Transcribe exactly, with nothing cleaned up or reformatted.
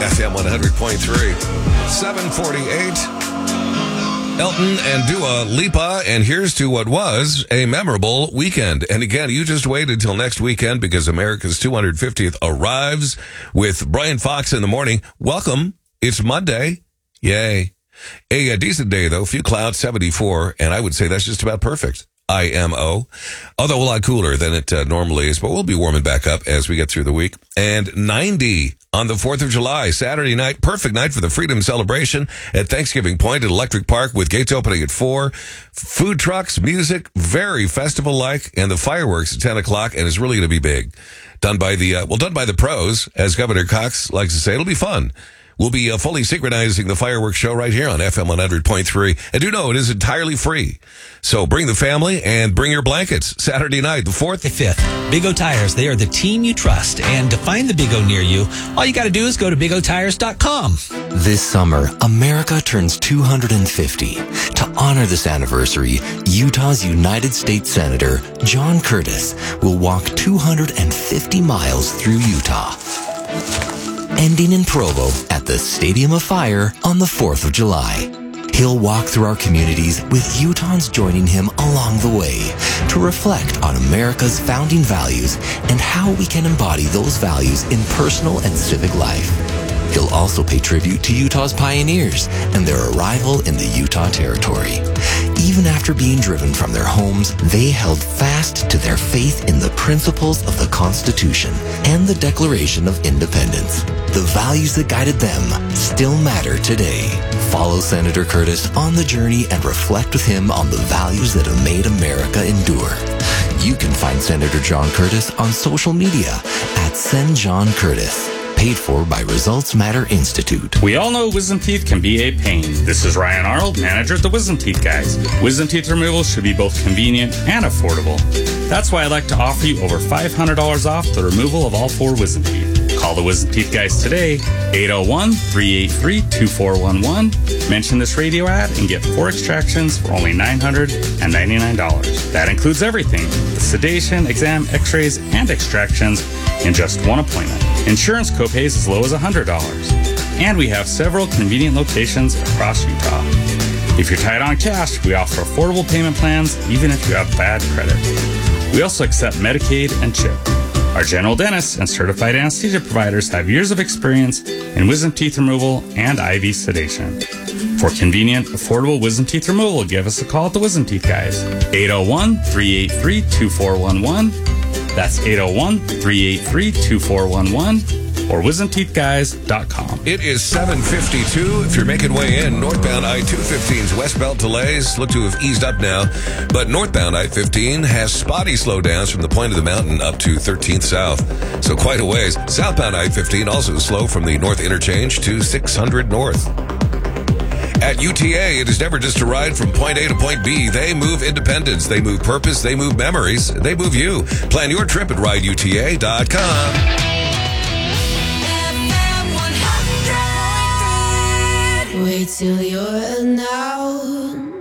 F M one hundred point three. seven forty-eight. Elton and Dua Lipa, and here's to what was a memorable weekend. And again, you just waited till next weekend because America's two hundred fiftieth arrives with Brian Fox in the morning. Welcome. It's Monday. Yay. A, a decent day, though. Few clouds, seventy-four, and I would say that's just about perfect. I M O. Although a lot cooler than it uh, normally is, but we'll be warming back up as we get through the week. And ninety on the fourth of July, Saturday night. Perfect night for the Freedom Celebration at Thanksgiving Point at Electric Park with gates opening at four. Food trucks, music, very festival-like, and the fireworks at ten o'clock, and it's really going to be big. Done by the, uh, well, done by the pros, as Governor Cox likes to say. It'll be fun. We'll be uh, fully synchronizing the fireworks show right here on F M one hundred point three. And do know it is entirely free. So bring the family and bring your blankets. Saturday night, the fourth. The fifth. Big O Tires. They are the team you trust. And to find the Big O near you, all you got to do is go to big o tires dot com. This summer, America turns two hundred fifty. To honor this anniversary, Utah's United States Senator John Curtis will walk two hundred fifty miles through Utah, ending in Provo at the Stadium of Fire on the fourth of July. He'll walk through our communities with Utahns joining him along the way to reflect on America's founding values and how we can embody those values in personal and civic life. He'll also pay tribute to Utah's pioneers and their arrival in the Utah Territory. Even after being driven from their homes, they held fast to their faith in the principles of the Constitution and the Declaration of Independence. The values that guided them still matter today. Follow Senator Curtis on the journey and reflect with him on the values that have made America endure. You can find Senator John Curtis on social media at Sen John Curtis. Paid for by Results Matter Institute. We all know wisdom teeth can be a pain. This is Ryan Arnold, manager at the Wisdom Teeth Guys. Wisdom teeth removal should be both convenient and affordable. That's why I'd like to offer you over five hundred dollars off the removal of all four wisdom teeth. Call the Wisdom Teeth Guys today, eight oh one, three eight three, two four one one. Mention this radio ad and get four extractions for only nine hundred ninety-nine dollars. That includes everything, the sedation, exam, x-rays, and extractions in just one appointment. Insurance copays as low as one hundred dollars. And we have several convenient locations across Utah. If you're tight on cash, we offer affordable payment plans even if you have bad credit. We also accept Medicaid and CHIP. Our general dentists and certified anesthesia providers have years of experience in wisdom teeth removal and I V sedation. For convenient, affordable wisdom teeth removal, give us a call at the Wisdom Teeth Guys. eight oh one, three eight three, two four one one. That's eight oh one, three eight three, two four one one or wisdom teeth guys dot com. It is seven fifty-two. If you're making way in, northbound I two fifteen's westbound delays look to have eased up now, but northbound I fifteen has spotty slowdowns from the point of the mountain up to thirteenth South, so quite a ways. Southbound I fifteen also slow from the north interchange to six hundred North. At U T A, it is never just a ride from point A to point B. They move independence. They move purpose. They move memories. They move you. Plan your trip at ride U T A dot com. Wait till you're now.